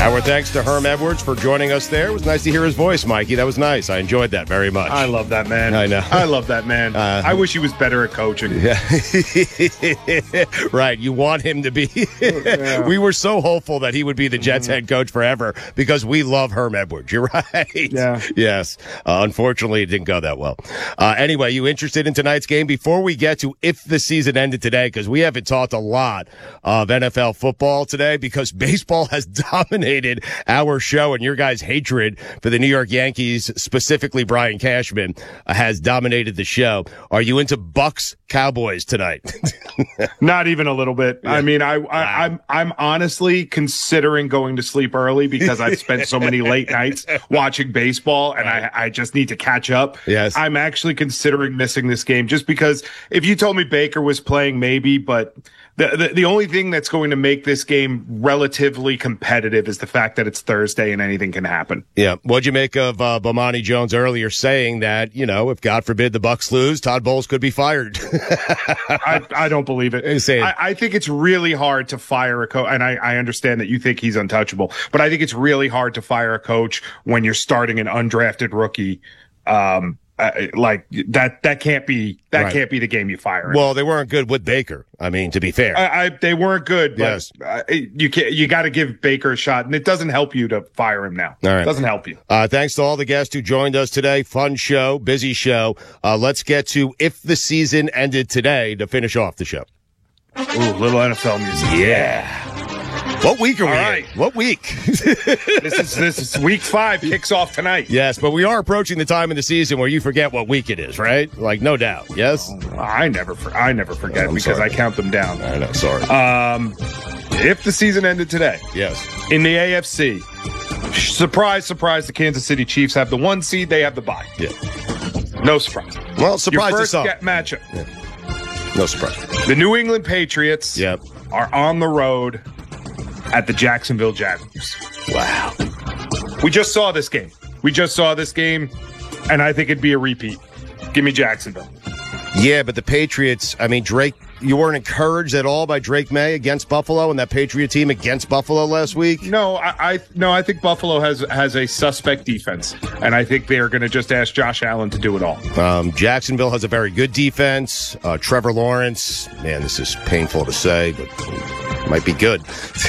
Our thanks to Herm Edwards for joining us there. It was nice to hear his voice, Mikey. That was nice. I enjoyed that very much. I love that man. I know. I love that man. I wish he was better at coaching. Yeah. Right. You want him to be. Yeah. We were so hopeful that he would be the Jets head coach forever because we love Herm Edwards. You're right. Yeah. Yes. Unfortunately, it didn't go that well. Anyway, you interested in tonight's game? Before we get to if the season ended today, because we haven't talked a lot of NFL football today because baseball has dominated our show, and your guys' hatred for the New York Yankees, specifically Brian Cashman, has dominated the show. Are you into Bucks Cowboys tonight? Not even a little bit. Yeah. I mean, I'm honestly considering going to sleep early because I've spent so many late nights watching baseball, and I just need to catch up. Yes. I'm actually considering missing this game just because if you told me Baker was playing, maybe, but the only thing that's going to make this game relatively competitive is the fact that it's Thursday and anything can happen. Yeah. What'd you make of Bomani Jones earlier saying that, you know, if God forbid the Bucks lose, Todd Bowles could be fired? I don't believe it. I think it's really hard to fire a coach, and I understand that you think he's untouchable, but I think it's really hard to fire a coach when you're starting an undrafted rookie. Like that can't be can't be the game you fire him. Well, they weren't good with Baker. I mean, to be fair, they weren't good. But yes, you got to give Baker a shot, and it doesn't help you to fire him now. All right. It doesn't help you. Thanks to all the guests who joined us today. Fun show, busy show. Let's get to if the season ended today to finish off the show. Ooh, little NFL music. Yeah. What week are we in? What week? This is week 5, kicks off tonight. Yes, but we are approaching the time in the season where you forget what week it is, right? Like, no doubt. Yes? I never forget because sorry. I count them down. I know, sorry. If the season ended today. Yes. In the AFC, surprise, surprise, the Kansas City Chiefs have the 1 seed, they have the bye. Yeah. No surprise. Well, surprise Your to some. first matchup. Yeah. No surprise. The New England Patriots Yep. are on the road at the Jacksonville Jaguars. Wow. We just saw this game, and I think it'd be a repeat. Give me Jacksonville. Yeah, but the Patriots, I mean, Drake, you weren't encouraged at all by Drake May against Buffalo and that Patriot team against Buffalo last week? No, I think Buffalo has a suspect defense, and I think they are going to just ask Josh Allen to do it all. Jacksonville has a very good defense. Trevor Lawrence, man, this is painful to say, but might be good.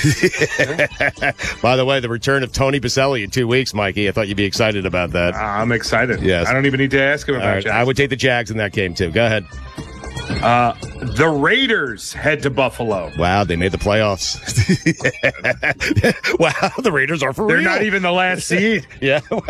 By the way, the return of Tony Baselli in 2 weeks, Mikey. I thought you'd be excited about that. I'm excited. Yes. I don't even need to ask him about Jacksonville. I would take the Jags in that game, too. Go ahead. The Raiders head to Buffalo. Wow, they made the playoffs. Wow, the Raiders are for real. They're not even the last seed. Yeah.